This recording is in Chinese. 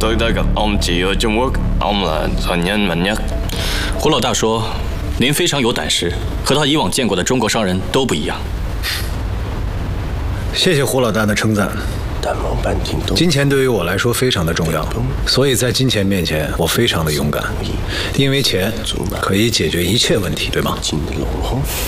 對得嘅暗字嘅中國暗啦，陳人文一。 胡老大说，您非常有胆识，和他以往见过的中国商人都不一样。 谢谢胡老大的称赞。金钱对于我来说非常的重要，所以在金钱面前，我非常的勇敢，因为钱可以解决一切问题，对吗？